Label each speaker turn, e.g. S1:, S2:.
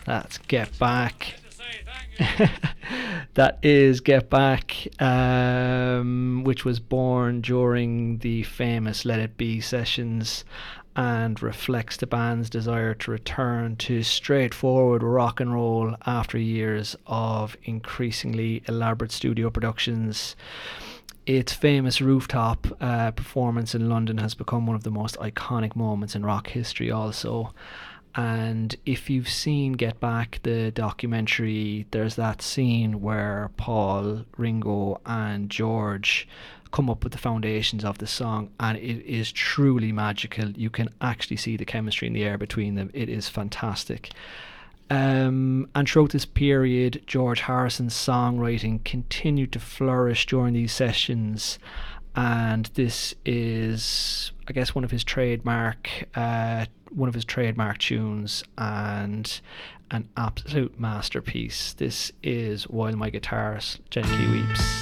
S1: That's Get Back. That is Get Back, which was born during the famous Let It Be sessions and reflects the band's desire to return to straightforward rock and roll after years of increasingly elaborate studio productions. Its famous rooftop performance in London has become one of the most iconic moments in rock history, also. And if you've seen Get Back, the documentary, there's that scene where Paul, Ringo, and George come up with the foundations of the song, and it is truly magical. You can actually see the chemistry in the air between them. It is fantastic. And throughout this period, George Harrison's songwriting continued to flourish during these sessions, and this is, I guess, one of his trademark tunes and an absolute masterpiece. This is While My Guitar Gently Weeps.